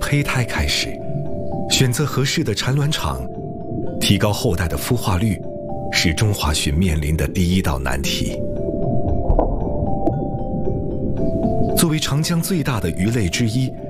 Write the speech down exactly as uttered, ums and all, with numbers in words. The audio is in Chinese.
胚胎开始，选择合适的产卵场，提高后代的孵化率，是中华鲟面临的第一道难题。作为长江最大的鱼类之一，